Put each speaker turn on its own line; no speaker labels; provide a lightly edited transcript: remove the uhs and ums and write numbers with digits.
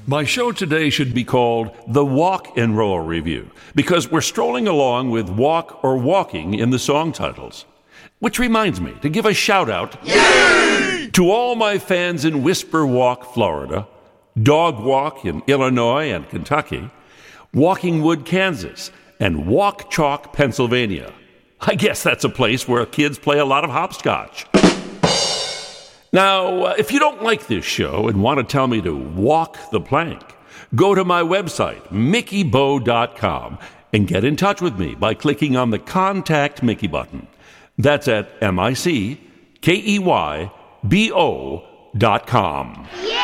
My show today should be called The Walk and Roll Review because we're strolling along with walk or walking in the song titles. Which reminds me to give a shout out to all my fans in Whisper Walk, Florida, Dog Walk in Illinois and Kentucky, Walking Wood, Kansas, and Walk Chalk, Pennsylvania. I guess that's a place where kids play a lot of hopscotch. Now, if you don't like this show and want to tell me to walk the plank, go to my website, mickeybo.com, and get in touch with me by clicking on the Contact Mickey button. That's at mickeybo.com.